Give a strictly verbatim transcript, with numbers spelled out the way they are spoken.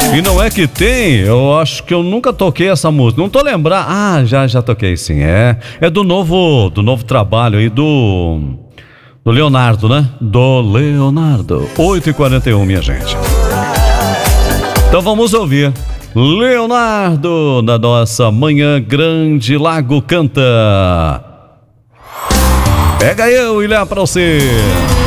E não é que tem, eu acho que eu nunca toquei essa música. Não tô lembrando. Ah, já, já toquei sim. É, é do novo, do novo trabalho aí do, do Leonardo, né? Do Leonardo. oito e quarenta e um, minha gente. Então vamos ouvir. Leonardo, na nossa Manhã Grande Lago Canta. Pega eu e lá pra você.